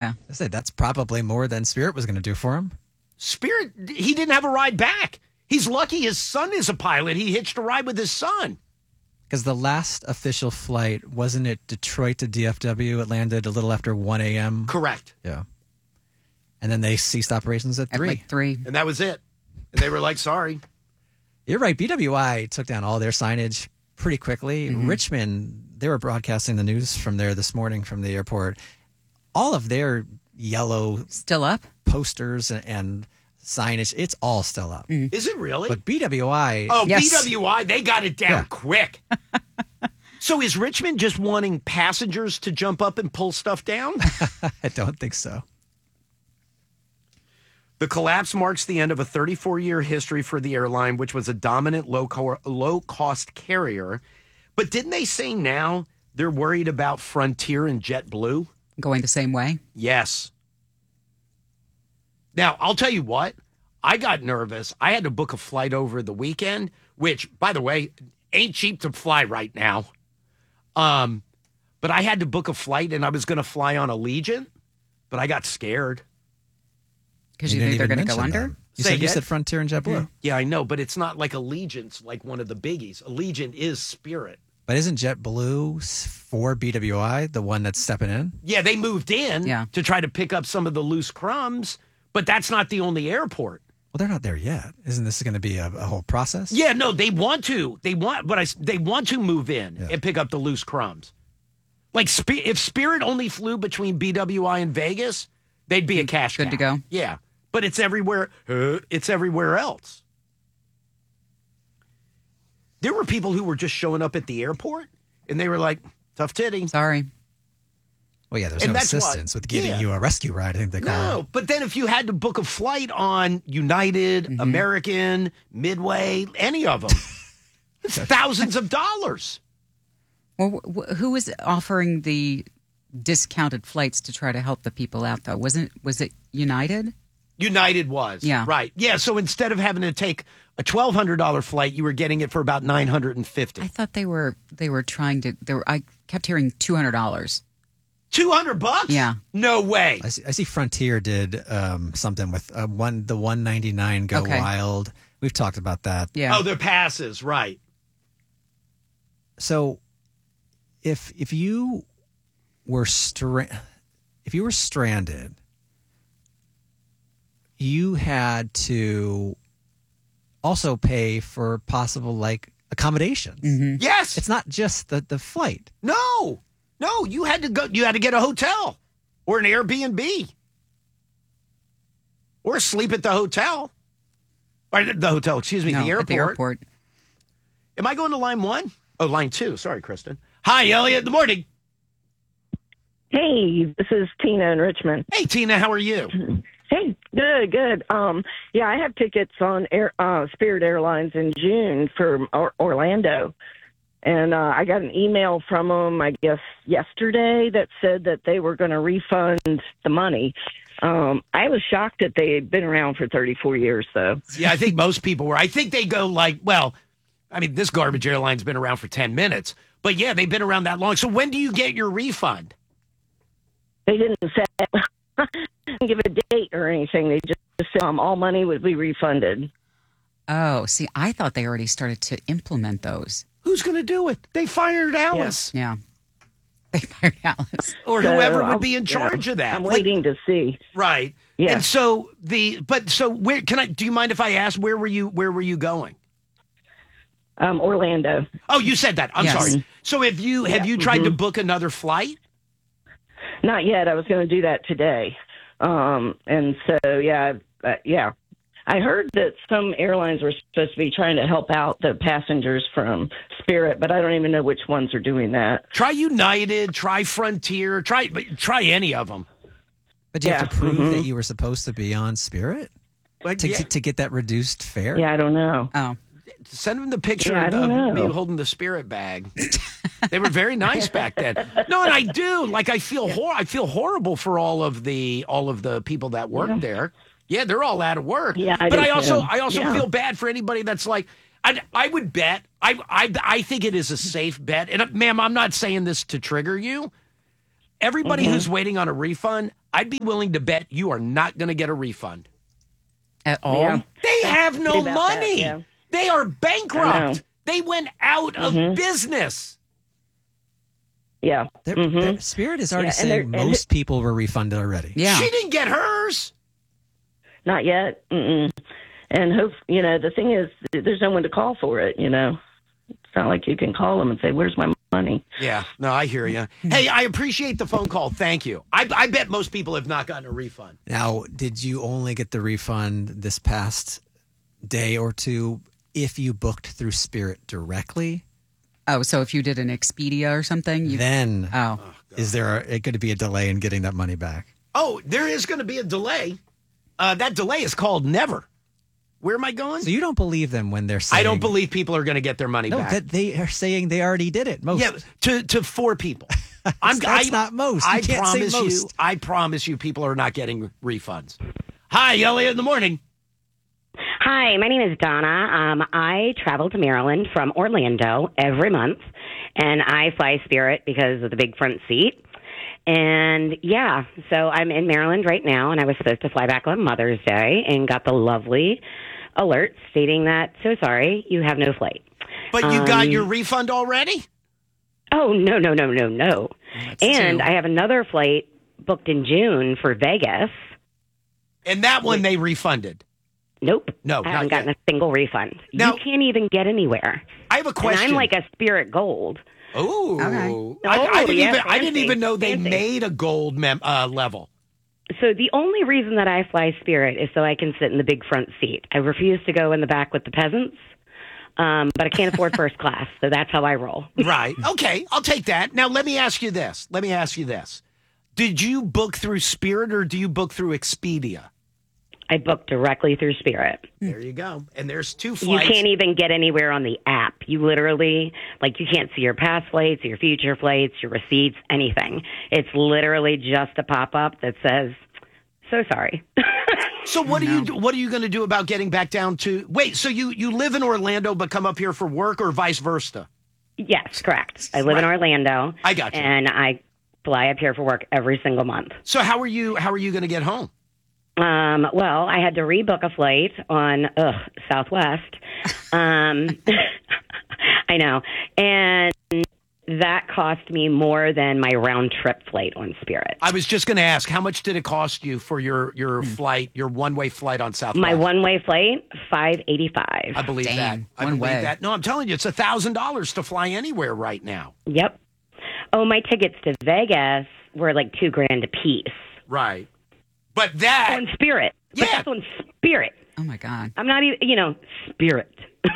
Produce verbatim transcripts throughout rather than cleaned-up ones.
Yeah. I said that's probably more than Spirit was going to do for him. Spirit, he didn't have a ride back. He's lucky his son is a pilot. He hitched a ride with his son. Because the last official flight, wasn't it Detroit to D F W? It landed a little after one a.m. Correct. Yeah. And then they ceased operations at At three. like three. And that was it. And they were like, sorry. You're right. B W I took down all their signage pretty quickly. Mm-hmm. Richmond, they were broadcasting the news from there this morning from the airport. All of their yellow Still up? posters and, and signage, it's all still up. Mm. Is it really? But B W I... oh, Yes. B W I, they got it down Yeah. quick. So is Richmond just wanting passengers to jump up and pull stuff down? I don't think so. The collapse marks the end of a thirty-four-year history for the airline, which was a dominant low co- low-cost carrier. But didn't they say now they're worried about Frontier and JetBlue? Going the same way? Yes. Now, I'll tell you what. I got nervous. I had to book a flight over the weekend, which, by the way, ain't cheap to fly right now. Um, but I had to book a flight, and I was going to fly on Allegiant, but I got scared. Because you, didn't think they're even going to go mention under? them. You Say said, you again? said Frontier and JetBlue. Yeah, I know, but it's not like Allegiant's like one of the biggies. Allegiant is Spirit. But isn't JetBlue s- for B W I the one that's stepping in? Yeah, they moved in Yeah. to try to pick up some of the loose crumbs, but that's not the only airport. Well, they're not there yet. Isn't this going to be a, a whole process? Yeah, no, they want to. They want, but I, they want to move in Yeah. and pick up the loose crumbs. Like Sp- if Spirit only flew between B W I and Vegas, they'd be a cash Good cow. to go. Yeah, but it's everywhere. Uh, it's everywhere else. There were people who were just showing up at the airport, and they were like, "Tough titty." Sorry. Well, yeah, there's And no that's why- assistance with giving yeah. you a rescue ride, I think they call No, it. but then if you had to book a flight on United, Mm-hmm. American, Midway, any of them, it's thousands of dollars. Well, wh- who was offering the discounted flights to try to help the people out, though? Wasn't was it United? United was. Yeah. Right. Yeah. So instead of having to take a twelve hundred dollars flight, you were getting it for about nine hundred fifty I dollars. thought they were they were trying to. They were, I kept hearing two hundred dollars. two hundred bucks? Yeah. No way. I see, I see Frontier did um, something with uh, one the one ninety-nine Go Okay. Wild. We've talked about that. Yeah. Oh, their passes. Right. So if if you were stra- if you were stranded, you had to also pay for possible like accommodations. Yes. It's not just the, the flight. no. No, you had to go. You had to get a hotel or an Airbnb or sleep at the hotel. Or the hotel, excuse me, no, the airport. at the airport. Am I going to line one? Oh, line two. Sorry, Kristen. Hi, Elliot. Good morning. Hey, this is Tina in Richmond. Hey, Tina. How are you? Hey, good, good. Um, yeah, I have tickets on Air, uh, Spirit Airlines in June for or- Orlando, and uh, I got an email from them, I guess, yesterday that said that they were going to refund the money. Um, I was shocked that they had been around for thirty-four years, though. Yeah, I think most people were. I think they go like, well, I mean, this garbage airline's been around for ten minutes, but yeah, they've been around that long. So when do you get your refund? They didn't say didn't give a date or anything. They just said um, all money would be refunded. Oh, see, I thought they already started to implement those. Who's going to do it? They fired Alice Yeah. They fired Alice. or So, whoever would I'll- be in charge yeah, of that. I'm Like- waiting to see. right. Yeah. And so the, but so where can I, do you mind if I ask, where were you, where were you going? Um, Orlando. Oh, you said that. I'm Yes. sorry. So have you, have Yeah, you tried to mhm. book another flight? Not yet. I was going to do that today. Um, and so, yeah, uh, yeah. I heard that some airlines were supposed to be trying to help out the passengers from Spirit, but I don't even know which ones are doing that. Try United, try Frontier, try, try any of them. But do you have Yeah. to prove Mhm. that you were supposed to be on Spirit Like, to, yeah, to, to get that reduced fare? Yeah, I don't know. Oh, send them the picture Yeah, I of don't me know. holding the Spirit bag. They were very nice back then. No, and I do. Like I feel hor- I feel horrible for all of the all of the people that work Yeah. there. Yeah, they're all out of work. Yeah, I but do I also too. I also Yeah. feel bad for anybody that's like I, I would bet I, I I think it is a safe bet. And uh, ma'am, I'm not saying this to trigger you. Everybody Mm-hmm. who's waiting on a refund, I'd be willing to bet you are not going to get a refund. At all? Yeah. They have no Pretty about that, money. yeah. They are I know. bankrupt. They went out of Mhm. business. Yeah. Their- Mhm. their- Spirit is already Yeah, and saying they're- and most people were refunded already. Yeah. She didn't get hers. Not yet. Mm-mm. And hope you know the thing is, there's no one to call for it. You know, it's not like you can call them and say, "Where's my money?" Yeah, no, I hear you. Hey, I appreciate the phone call. Thank you. I, I bet most people have not gotten a refund. Now, did you only get the refund this past day or two if you booked through Spirit directly? Oh, so if you did an Expedia or something, you Then oh, is there going to be a delay in getting that money back? Oh, there is going to be a delay. Uh, that delay is called never. Where am I going? So you don't believe them when they're saying I don't believe people are going to get their money no, back. that they are saying they already did it. Most. Yeah, to to four people. I'm That's I, not most. You I can't say promise you. most. I promise you, people are not getting refunds. Hi, Elliot in the morning. Hi, my name is Donna. Um, I travel to Maryland from Orlando every month, and I fly Spirit because of the big front seat. And yeah, so I'm in Maryland right now, and I was supposed to fly back on Mother's Day and got the lovely alert stating that, so sorry, you have no flight. But you got Um, your refund already? Oh, no, no, no, no, no. That's And two. I have another flight booked in June for Vegas. And that one they refunded. Nope. No, I not haven't gotten yet. a single refund. Now- you can't even get anywhere. I have a question. And I'm like a Spirit Gold. Oh, Okay. I, Oh, I didn't yeah, even I didn't fancy, even know they fancy. made a gold mem- uh, level. So the only reason that I fly Spirit is so I can sit in the big front seat. I refuse to go in the back with the peasants, um, but I can't afford first class, so that's how I roll. Right. Okay, I'll take that. Now let me ask you this. Let me ask you this. Did you book through Spirit or do you book through Expedia? I book directly through Spirit. There you go. And there's two You flights. can't even get anywhere on the app. You literally, like, you can't see your past flights, your future flights, your receipts, anything. It's literally just a pop-up that says, so sorry. So what are you do- what are you going to do about getting back down to Wait, so you you live in Orlando but come up here for work or vice versa? Yes, correct. I live in Right. Orlando. I got you. And I fly up here for work every single month. So how are you how are you going to get home? Um, well, I had to rebook a flight on ugh, Southwest. Um, I know. And that cost me more than my round trip flight on Spirit. I was just going to ask, how much did it cost you for your your flight, your one-way flight on Southwest? My one-way flight, five eighty-five. I believe Dang, that. I one believe way. that. No, I'm telling you, it's a thousand dollars to fly anywhere right now. Yep. Oh, my tickets to Vegas were like two grand a piece Right. But that on Spirit. But Yeah. that's on Spirit. oh my God. I'm not even, you know, Spirit.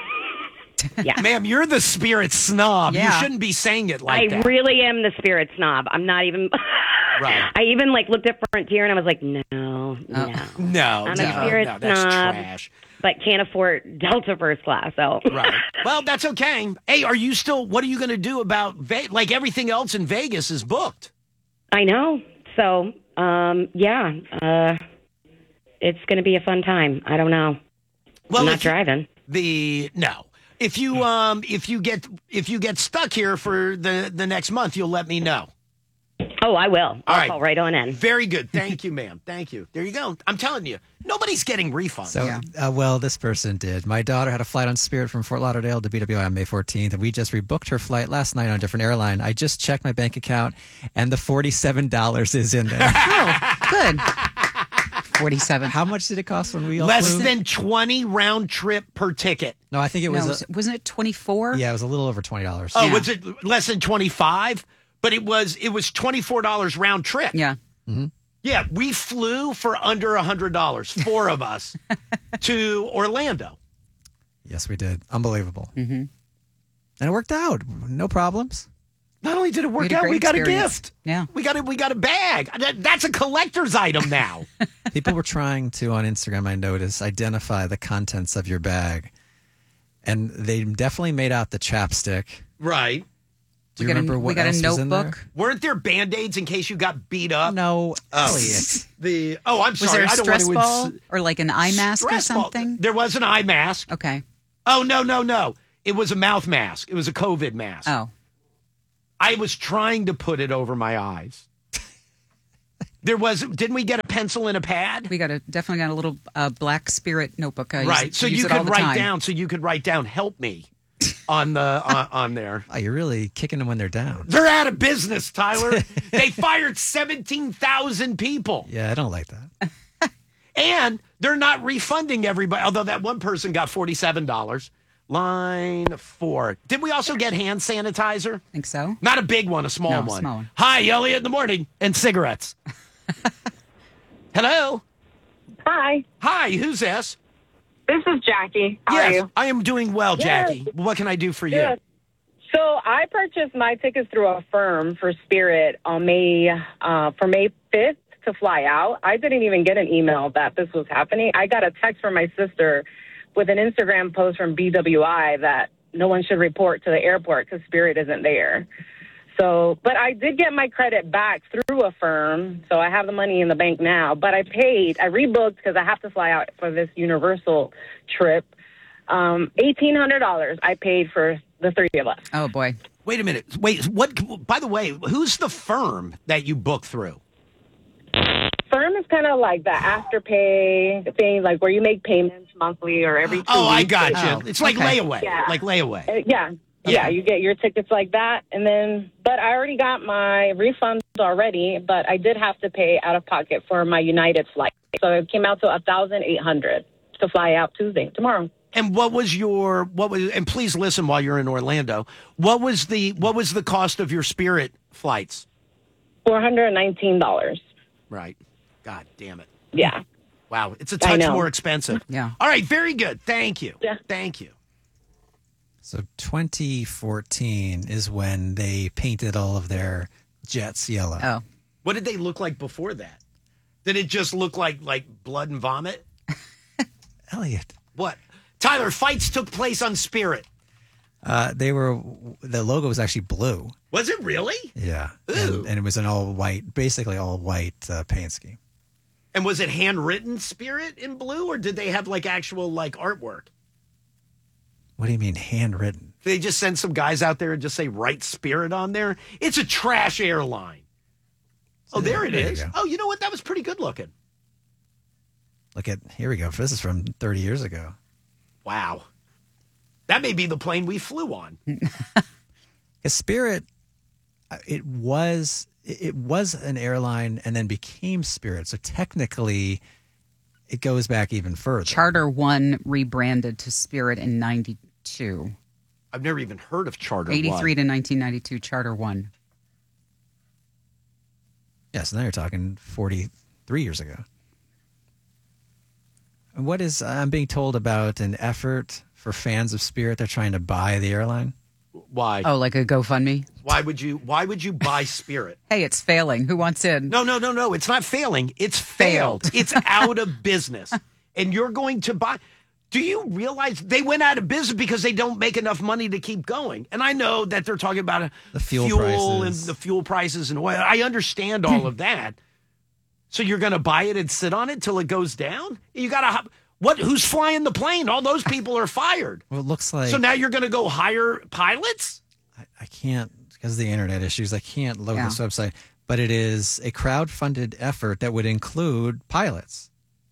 Yeah. Ma'am, you're the Spirit snob. You Yeah. shouldn't be saying it like I that. really am the Spirit snob. I'm not even. Right. I even like looked at Frontier and I was like, no, no. No, I'm no, a Spirit no, that's snob. trash. But can't afford Delta first class. So Right. Well, that's okay. Hey, are you still? What are you going to do about Ve- like everything else in Vegas is booked? I know. So um, yeah, uh, it's going to be a fun time. I don't know. Well, I'm not if you- driving. The no. If you um if you get if you get stuck here for the the next month, you'll let me know. Oh, I will. I'll right. call right on in. Very good. Thank you, ma'am. Thank you. There you go. I'm telling you, nobody's getting refunds. So, Yeah. uh, well, this person did. My daughter had a flight on Spirit from Fort Lauderdale to B W I on May fourteenth, and we just rebooked her flight last night on a different airline. I just checked my bank account, and the forty-seven dollars is in there. Good. forty-seven. How much did it cost when we all Less flew? than twenty round trip per ticket. No, I think it No, was. was a, it- wasn't it twenty-four? yeah, it was a little over twenty dollars. Oh, Yeah. was it less than twenty-five? But it was it was twenty-four dollars round trip. Yeah. Yeah, we flew for under one hundred dollars, four of us, to Orlando. Yes, we did. Unbelievable. Mm-hmm. And it worked out. No problems. Not only did it We work had a out, great we got experience. a gift. Yeah. We got a, we got a bag. That, that's a collector's item now. People were trying to, on Instagram, I noticed, identify the contents of your bag. And they definitely made out the chapstick. Right. Do We you got a- remember we what got a else was in there? notebook. Weren't there Band-Aids in case you got beat up? No, Oh. Elliot. The oh, I'm Was sorry. there a I don't want stress to ball ins- or like an eye mask or stress ball. something? There was an eye mask. Okay. Oh no, no, no. It was a mouth mask. It was a COVID mask. Oh. I was trying to put it over my eyes. There was, didn't we get a pencil and a pad? We got a definitely got a little uh, black Spirit notebook. I use Right. it- So use you it all could the write time. down. So you could write down "help me" on the on, on there. Oh, you're really kicking them when they're down. They're out of business, Tyler. They fired seventeen thousand people. Yeah, I don't like that. And they're not refunding everybody, although that one person got forty-seven dollars. Line four. Did we also get hand sanitizer? Think so. Not a big one, a small No, one. small one. Hi, Elliot in the morning. And cigarettes. Hello. Hi, Hi, who's this? this is Jackie. How yes, are you? I am doing well, Yes. Jackie. What can I do for you? Good. So I purchased my tickets through a firm for Spirit on May uh, for May fifth to fly out. I didn't even get an email that this was happening. I got a text from my sister with an Instagram post from B W I that no one should report to the airport because Spirit isn't there. So, but I did get my credit back through a firm, so I have the money in the bank now. But I paid, I rebooked because I have to fly out for this Universal trip. Um, eighteen hundred dollars I paid for the three of us. Oh boy. Wait a minute. Wait, what? By the way, who's the firm that you booked through? Firm is kind of like the afterpay thing, like where you make payments monthly or every two Oh, I weeks. got Oh, you. It's like okay. layaway. Yeah. Like layaway. Uh, yeah. Yeah. Yeah, you get your tickets like that. And then, but I already got my refund already, but I did have to pay out of pocket for my United flight. So it came out to one thousand eight hundred dollars to fly out Tuesday, tomorrow. And what was your what was? And please listen while you're in Orlando. What was the what was the cost of your Spirit flights? four hundred nineteen dollars. Right. God damn it. Yeah. Wow. It's a I touch know. more expensive. Yeah. All right. Very good. Thank you. Yeah. Thank you. So twenty fourteen is when they painted all of their jets yellow. Oh. What did they look like before that? Did it just look like like blood and vomit? Elliot. What? Tyler, fights took place on Spirit. Uh, they were, the logo was actually blue. Was it really? Yeah. Ooh. And, and it was an all white, basically all white uh, paint scheme. And was it handwritten Spirit in blue, or did they have like actual like artwork? What do you mean handwritten? Did they just send some guys out there and just say "Write Spirit" on there? It's a trash airline. Oh, there it There you is. go. Oh, you know what? That was pretty good looking. Look at, here we go. This is from thirty years ago. Wow. That may be the plane we flew on. Because Spirit, uh, it was it was an airline and then became Spirit. So technically, it goes back even further. Charter One rebranded to Spirit in ninety-two. I've never even heard of Charter eighty-three One. to nineteen ninety-two, Charter One. Yeah, so now you're talking forty-three years ago. And what is, I'm being told about an effort for fans of Spirit. They're trying to buy the airline. Why? Oh, like a GoFundMe? Why would you? Why would you buy Spirit? Hey, it's failing. Who wants in? No, no, no, no. It's not failing. It's failed. Failed. It's out of business. And you're going to buy. Do you realize they went out of business because they don't make enough money to keep going? And I know that they're talking about The fuel and prices. the fuel prices and oil. I understand all of that. So you're going to buy it and sit on it till it goes down? You got to. What? Who's flying the plane? All those people are fired. Well, it looks like So now you're going to go hire pilots? I, I can't, because of the internet issues, I can't load Yeah. this website. But it is a crowd-funded effort that would include pilots.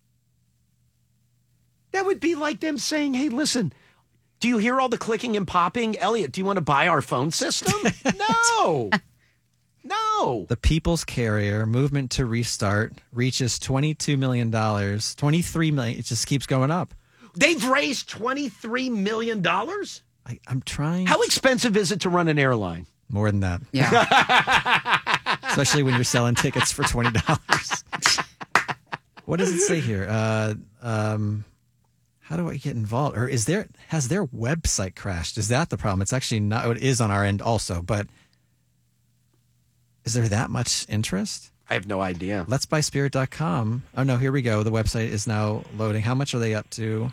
That would be like them saying, hey, listen, do you hear all the clicking and popping? Elliot, do you want to buy our phone system? No. No. The People's Carrier movement to restart reaches twenty-two million dollars, twenty-three million dollars. It just keeps going up. They've raised twenty-three million dollars? I, I'm trying. How expensive is it to run an airline? More than that, Yeah. especially when you're selling tickets for twenty dollars. What does it say here? Uh, um, how do I get involved? Or is there, has their website crashed? Is that the problem? It's actually not, it is on our end also, but is there that much interest? I have no idea. Let's buy spirit dot com. Oh, no, here we go. The website is now loading. How much are they up to?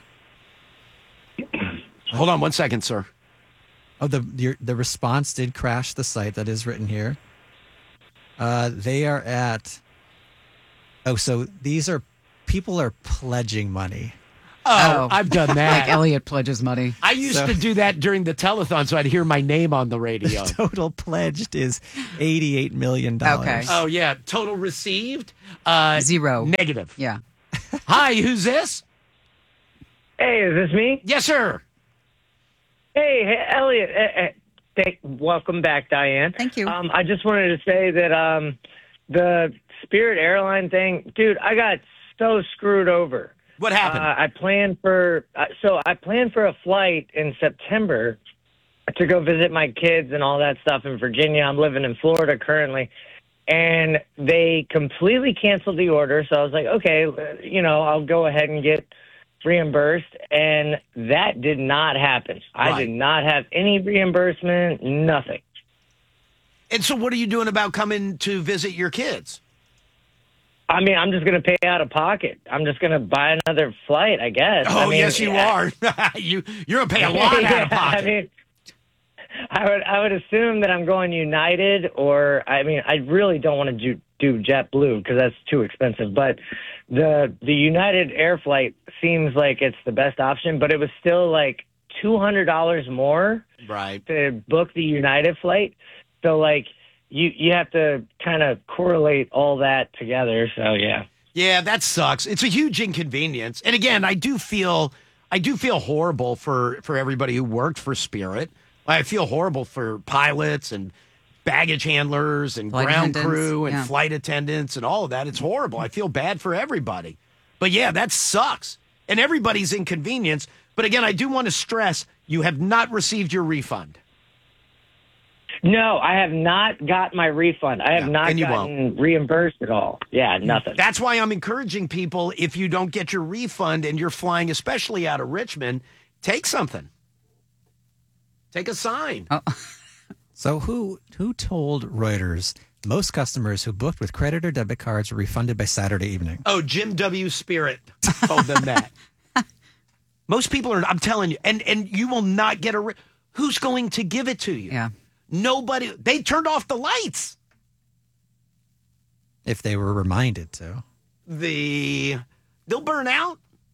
Hold on one second, sir. Oh, the your, the response did crash the site. That is written here. Uh, they are at. Oh, so these are people are pledging money. Oh, I've done that. Like Elliot pledges money. I used So- to do that during the telethon, so I'd hear my name on the radio. Total pledged is eighty-eight million dollars. Okay. Oh, yeah. Total received? Uh, Zero. Negative. Yeah. Hi, who's this? Hey, is this me? Yes, sir. Hey, hey Elliot. eh, eh, thank, welcome back, Diane. Thank you. Um, I just wanted to say that um, the Spirit Airline thing, dude, I got so screwed over. What happened? Uh, I planned for uh, so I planned for a flight in September to go visit my kids and all that stuff in Virginia. I'm living in Florida currently, and they completely canceled the order. So I was like, okay, you know, I'll go ahead and get reimbursed, and that did not happen. I Right. did not have any reimbursement, nothing. And so what are you doing about coming to visit your kids? I mean, I'm just going to pay out of pocket. I'm just going to buy another flight, I guess. Oh, I mean, yes, you yeah. are. you, you're going to pay a lot out Yeah, of pocket. I mean, I would I would assume that I'm going United, or I mean, I really don't want to do, do JetBlue because that's too expensive. But the the United air flight seems like it's the best option, but it was still like two hundred dollars more Right. to book the United flight. So like you you have to kind of correlate all that together. So yeah. Yeah, that sucks. It's a huge inconvenience. And again, I do feel I do feel horrible for, for everybody who worked for Spirit. I feel horrible for pilots and baggage handlers and Flight ground attendants, crew and yeah. flight attendants and all of that. It's horrible. I feel bad for everybody. But yeah, that sucks. And everybody's inconvenienced. But again, I do want to stress you have not received your refund. No, I have not got my refund. I have Yeah, not and you gotten reimbursed at all. Yeah, nothing. That's why I'm encouraging people, if you don't get your refund and you're flying, especially out of Richmond, take something. Take a sign. Oh. So who who told Reuters most customers who booked with credit or debit cards were refunded by Saturday evening? Oh, Jim W. Spirit told them that. Most people are, I'm telling you, and, and you will not get a, re- who's going to give it to you? Yeah. Nobody, they turned off the lights. If they were reminded to. The, they'll burn out.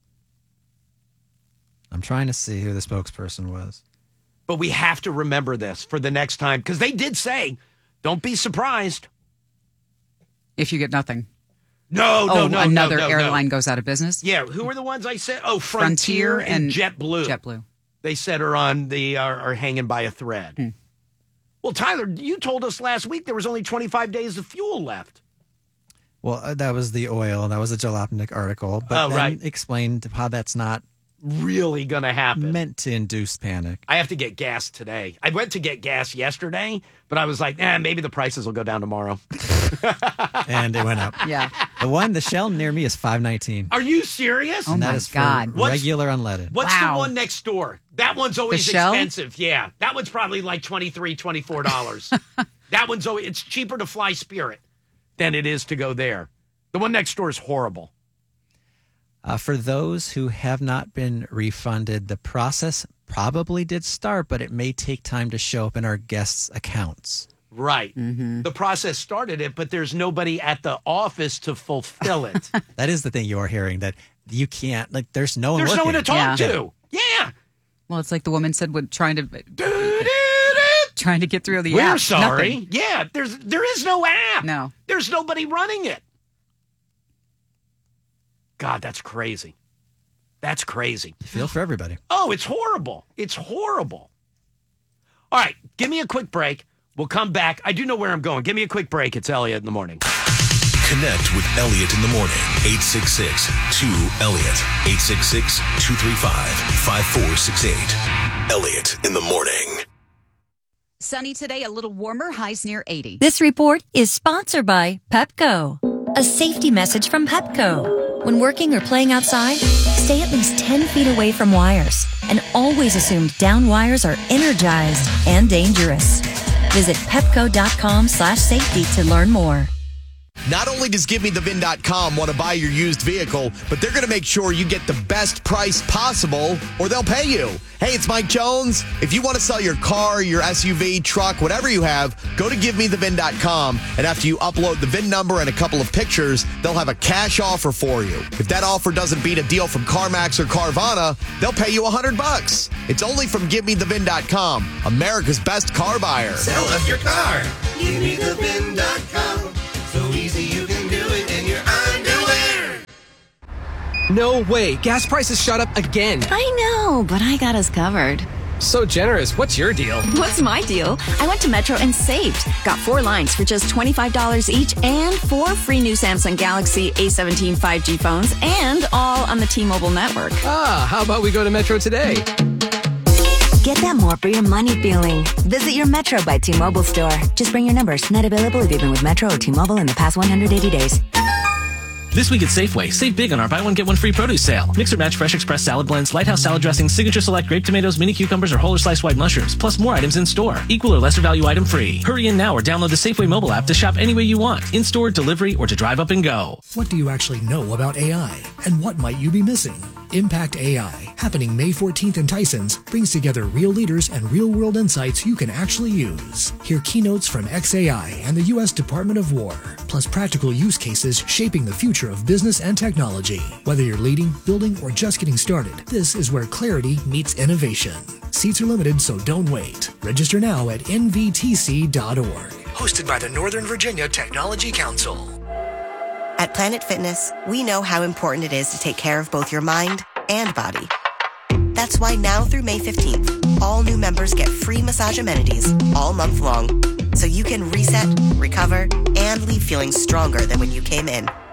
I'm trying to see who the spokesperson was. But we have to remember this for the next time, because they did say, don't be surprised. If you get nothing. No, no, oh, no, another no, no, airline no. goes out of business? Yeah, who are the ones I said? Oh, Frontier, Frontier and, and JetBlue. JetBlue. They said are on the are, are hanging by a thread. Hmm. Well, Tyler, you told us last week there was only twenty-five days of fuel left. Well, uh, that was the oil. That was a Jalopnik article. But Oh, then right. explained how that's not Really going to happen. meant to induce panic. I have to get gas today. I went to get gas yesterday, but I was like, eh, maybe the prices will go down tomorrow. And it went up. Yeah. The one, the Shell near me is five nineteen. Are you serious? Oh, And that my is for God. What's- regular unleaded. What's Wow. the one next door? That one's always The Shell? expensive. Yeah. That one's probably like twenty-three dollars, twenty-four dollars. That one's always, it's cheaper to fly Spirit than it is to go there. The one next door is horrible. Uh, for those who have not been refunded, the process probably did start, but it may take time to show up in our guests' accounts. Right. The process started it, but there's nobody at the office to fulfill it. That is the thing you are hearing, that you can't, like, there's no one There's no one to working. talk Yeah. to. Yeah. Well, it's like the woman said with trying to Doo-doo-doo. trying to get through the We're app. sorry. Nothing. Yeah, there's there is no app. No. There's nobody running it. God, that's crazy. That's crazy. Feel for everybody. Oh, it's horrible. It's horrible. All right, give me a quick break. We'll come back. I do know where I'm going. Give me a quick break. It's Elliot in the morning. Connect with Elliot in the morning. eight six six, two, Elliot. eight six six, two three five, five four six eight. Elliot in the morning. Sunny today, a little warmer, highs near eighty. This report is sponsored by Pepco. A safety message from Pepco. When working or playing outside, stay at least ten feet away from wires and always assume down wires are energized and dangerous. Visit pepco.com slash safety to learn more. Not only does Give Me The V I N dot com want to buy your used vehicle, but they're going to make sure you get the best price possible or they'll pay you. Hey, it's Mike Jones. If you want to sell your car, your S U V, truck, whatever you have, go to Give Me The V I N dot com, and after you upload the V I N number and a couple of pictures, they'll have a cash offer for you. If that offer doesn't beat a deal from CarMax or Carvana, they'll pay you one hundred bucks. It's only from Give Me The V I N dot com, America's best car buyer. Sell us your car. Give Me The V I N dot com. So easy you can do it in your underwear. No way. Gas prices shot up again. I know, but I got us covered. So generous. What's your deal? What's my deal? I went to Metro and saved. Got four lines for just twenty-five dollars each and four free new Samsung Galaxy A seventeen five G phones and all on the T-Mobile network. Ah, how about we go to Metro today? Get that more for your money feeling. Visit your Metro by T-Mobile store. Just bring your numbers. Not available if you've been with Metro or T-Mobile in the past one hundred eighty days. This week at Safeway, save big on our buy one, get one free produce sale. Mix or match Fresh Express salad blends, Lighthouse salad dressings, Signature Select grape tomatoes, mini cucumbers, or whole or sliced white mushrooms, plus more items in store. Equal or lesser value item free. Hurry in now or download the Safeway mobile app to shop any way you want. In-store, delivery, or to drive up and go. What do you actually know about A I? And what might you be missing? Impact A I, happening May fourteenth in Tyson's, brings together real leaders and real-world insights you can actually use. Hear keynotes from X A I and the U S Department of War, plus practical use cases shaping the future of business and technology. Whether you're leading, building, or just getting started, this is where clarity meets innovation. Seats are limited, so don't wait. Register now at N V T C dot org. Hosted by the Northern Virginia Technology Council. At Planet Fitness, we know how important it is to take care of both your mind and body. That's why now through May fifteenth, all new members get free massage amenities all month long, so you can reset, recover, and leave feeling stronger than when you came in.